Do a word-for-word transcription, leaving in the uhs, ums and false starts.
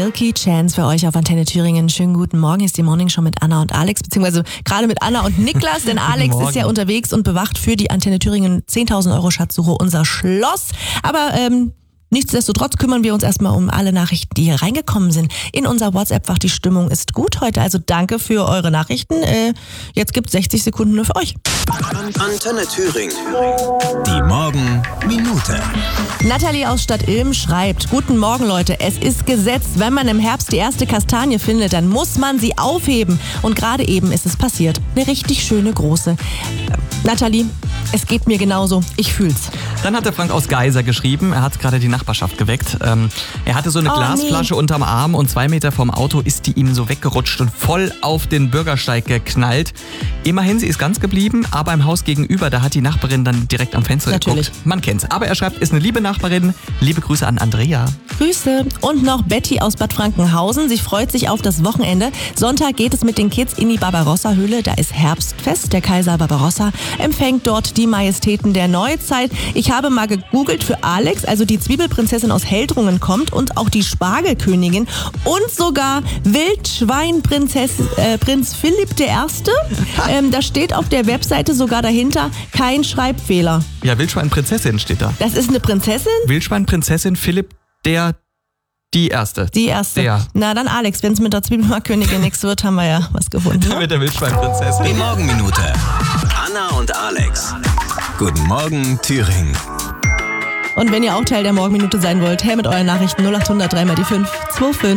Milky Chance für euch auf Antenne Thüringen. Schönen guten Morgen, hier ist die Morning Show mit Anna und Alex, beziehungsweise gerade mit Anna und Niklas, denn Alex ist ja unterwegs und bewacht für die Antenne Thüringen zehntausend Euro Schatzsuche unser Schloss. Aber ähm, nichtsdestotrotz kümmern wir uns erstmal um alle Nachrichten, die hier reingekommen sind. In unser WhatsApp-Fach, die Stimmung ist gut heute, also danke für eure Nachrichten. Äh, jetzt gibt es sechzig Sekunden nur für euch. Antenne Thüringen. Die Morgenminute. Nathalie aus Stadt Ilm schreibt: Guten Morgen, Leute. Es ist gesetzt, wenn man im Herbst die erste Kastanie findet, dann muss man sie aufheben. Und gerade eben ist es passiert. Eine richtig schöne große. Äh, Nathalie, es geht mir genauso. Ich fühl's. Dann hat der Frank aus Geiser geschrieben, er hat gerade die Nachbarschaft geweckt. Ähm, er hatte so eine Oh, Glasflasche nee. unterm Arm und zwei Meter vom Auto ist die ihm so weggerutscht und voll auf den Bürgersteig geknallt. Immerhin, sie ist ganz geblieben, aber im Haus gegenüber, da hat die Nachbarin dann direkt am Fenster Natürlich. geguckt. Man kennt's. Aber er schreibt, ist eine liebe Nachbarin. Liebe Grüße an Andrea. Grüße. Und noch Betty aus Bad Frankenhausen. Sie freut sich auf das Wochenende. Sonntag geht es mit den Kids in die Barbarossa-Höhle. Da ist Herbstfest. Der Kaiser Barbarossa empfängt dort die Majestäten der Neuzeit. Ich habe mal gegoogelt für Alex. Also die Zwiebelprinzessin aus Heldrungen kommt und auch die Spargelkönigin und sogar Wildschweinprinzess äh, Prinz Philipp der Erste. Ähm, da steht auf der Webseite sogar dahinter kein Schreibfehler. Ja, Wildschweinprinzessin steht da. Das ist eine Prinzessin? Wildschweinprinzessin Philipp der... Die erste. Die erste. Der. Na dann Alex, wenn es mit der Zwiebelmarktkönigin nichts wird, haben wir ja was gefunden. Ne? Mit der Wildschweinprinzessin. Die Morgenminute. Anna und Alex. Guten Morgen, Thüringen. Und wenn ihr auch Teil der Morgenminute sein wollt, her mit euren Nachrichten null acht hundert drei mal die fünf zwei fünf.